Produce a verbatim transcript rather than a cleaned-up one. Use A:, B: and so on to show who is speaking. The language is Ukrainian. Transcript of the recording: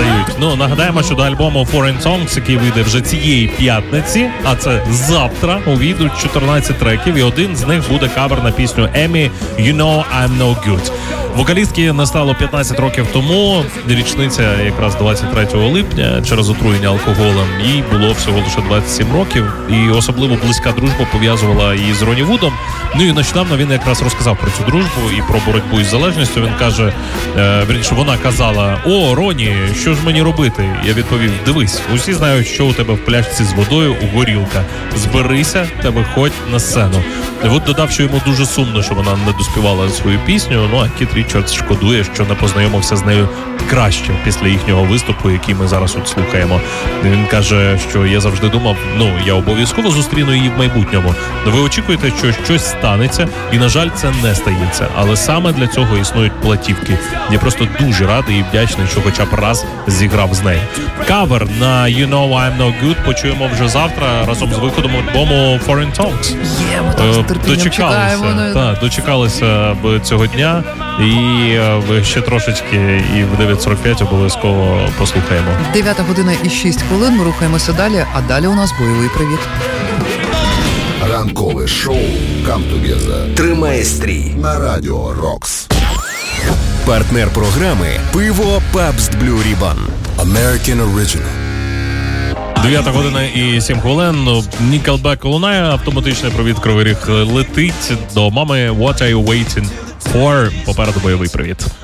A: стають. Ну, нагадаємо, що до альбому Foreign Songs, який вийде вже цієї п'ятниці, а це завтра, увійдуть чотирнадцять треків, і один з них буде кавер на пісню Емі «You know I'm no good». Вокалістки настало п'ятнадцять років тому, річниця якраз двадцять третього липня, через отруєння алкоголем. Їй було всього лише двадцять сім років, і особливо близька дружба пов'язувала її з Роні Вудом. Ну і нещодавно він якраз розказав про цю дружбу і про боротьбу із залежністю. Він каже, е, вірніше, вона казала: «О, Роні, що ж мені робити?» Я відповів: «Дивись, усі знають, що у тебе в пляшці з водою горілка. Зберися та виходь на сцену». І от додав, що йому дуже сумно, що вона не доспівала свою пісню. Ну а Кіт Річардс шкодує, що не познайомився з нею краще після їхнього виступу, який ми зараз от слухаємо. Він каже, що я завжди думав, ну, я обов'язково зустріну її в майбутньому. Ви очікуєте, що щось станеться, і, на жаль, це не стається. Але саме для цього існують платівки. Я просто дуже радий і вдячний, що хоча б раз зіграв з нею. Кавер на «You know I'm no good» почуємо вже завтра разом з виходом альбому «Foreign Songs».
B: Є, ми там з терпінням чекаємо.
A: Так, дочекалися цього дня. І ще трошечки, і в дев'ять сорок п'ять обов'язково послухаємо.
B: дев'ята година і шість хвилин, ми рухаємося далі, а далі у нас бойовий привіт.
C: Ранкове шоу «Come Together»
D: тримає стрій
C: на Радіо Рокс.
D: Партнер програми «Пиво Пабст Блю Рібан».
C: American Original.
A: дев'ята година і сім хвилин. Nickelback лунає, автоматичний провід Кривий Ріг летить до мами. What are you waiting for? Попереду бойовий привіт.